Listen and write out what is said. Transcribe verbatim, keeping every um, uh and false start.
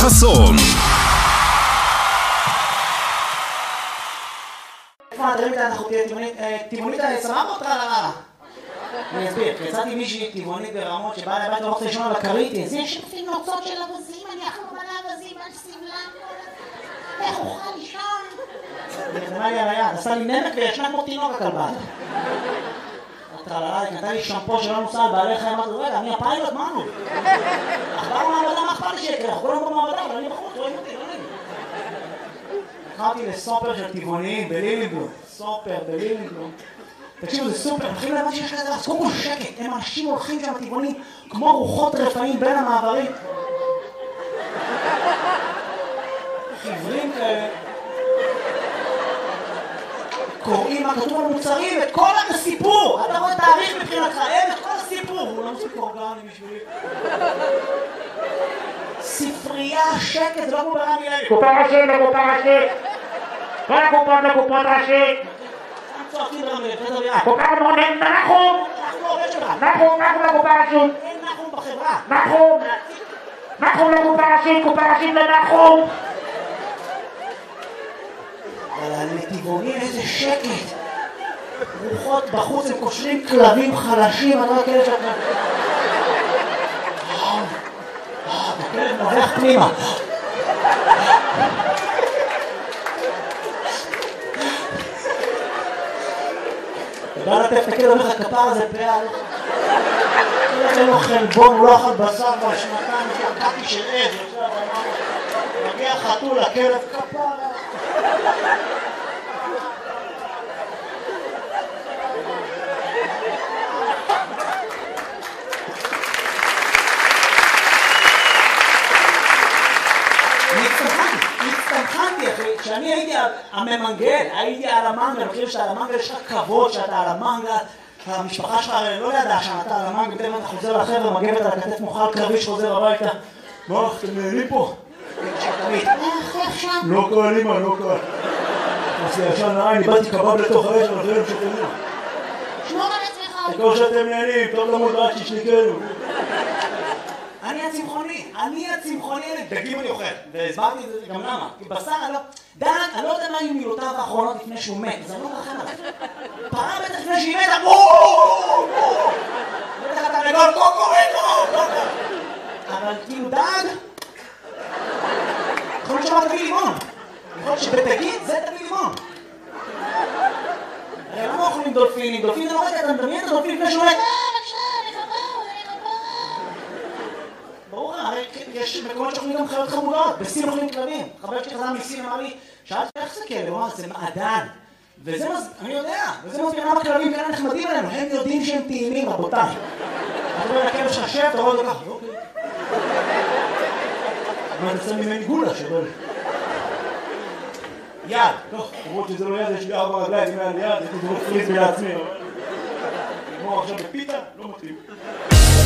חסון. איפה הדברים האלה אנחנו טבעונית סבבה אותך לרעה? אני אסביר, יצאתי מישהי טבעונית ברמות שבאה לבית ורוצה לישון על הכרית. זה שפים נוצות של אבזים, אני אחלום על האבזים, על סבלם. איך אוכל לישון? היא נתנה לי על היד, עשה לי נמק וישנה כמו תינוק הכלבה. טרללה, היא נתנה לי שמפו שלא נוסע על בעלי חיים, אמרתי, רגע, אני הפיילוט, מה נו? אכבר מעבדה, מה אכפת לי שיקרה? אנחנו כולם במעבדה, אבל אני בחוץ, רואים אותי, לא נעים. הלכתי לסופר של טבעוניים בלילינבלום, סופר בלילינבלום. תקשיבו, זה סופר, מתחילים להבן שיש כזה, אז קודם כל שקט, הם אנשים הולכים שם טבעונים כמו רוחות רפאים בין המעברים. חיוורים כאלה. קוראים מה כתוב על מוצרים, את כל הסיפור! אתה רואה תאריך מבחינתך, אין את כל הסיפור! הוא לא מספיק אורגני בשבילי. ספרייה, שקט, זה לא כמו ברמי לוי. קופה ראשית לקופה ראשית! כל הקופות לקופות ראשית! צועקים ברמי לוי, זה דביעה. קופה מונן, נחום! אנחנו עובד שלך. נחום, נחום לקופה ראשית! אין נחום בחברה. נחום! נחום לקופה ראשית, קופה ראשית לנחום! אבל לטבעונים איזה שקט. רוחות בחוץ, הם קושרים כלבים חלשים, אני לא כאלה שאתה... הכלב נובח פנימה. אתה בא לטף את הכלב, אומר לך כפר הזה פאה. אין לו חלבון, הוא לא אכל בשר כבר שנתיים, שקעתי של עז. מגיע חתול, הכלב כפר. כשאני הייתי הממנגל, הייתי על המנגל, אני חושב שאתה על המנגל יש לך כבוד שאתה על המנגל, המשפחה שלך לא ידעה שאתה על המנגל, בטח אתה חוזר לחבר'ה, מגבת על הכתף מוכל קרבי שחוזר הביתה. מה, אתם נהנים פה? לא קל, אמא, לא קל. אז ישן נעי, אני באתי קבב לתוך האש, אבל זה לא שתנעים. שמור על עצמך. תקור שאתם נהנים, טוב למוד רק שישניקנו. אני הצמחוני, אני הצמחוני, דגים אני אוכל, והסברתי את זה גם למה, כי בשר אני לא, דן, אני לא יודע מה היו מילותיו האחרונות לפני שהוא מת, אז אני לא מרחם עליו. פרה בטח לפני שהיא מתה, בואו! בטח אתה נגול קוקוריקו! אבל כאילו דג, יכול להיות שאמר תביא לימון, יכול להיות שבדגים זה תביא לימון. הרי למה אוכלים דולפינים? דולפין זה לא רגע, אתה מדמיין את הדולפין לפני שהוא מת. ברור, הרי יש מקומות שאוכלים גם חיות חמודות, בסין אוכלים כלבים. חבר שלי חזר מסין אמר לי, שאלתי איך זה כלב? הוא אמר, זה מעדן. וזה מז... אני יודע, וזה מסביר למה כלבים כאלה נחמדים עלינו, הם יודעים שהם טעימים, רבותיי. אתה רואה לכלב ששב, אתה רואה את זה ככה, אוקיי. אבל זה ממני גולה שבל. יד, טוב, למרות שזה לא יד, יש לי ארבע רגליים, אם היה לי יד, הייתי דרוך פריז לעצמי. נגמור עכשיו בפיתה, לא מתאים.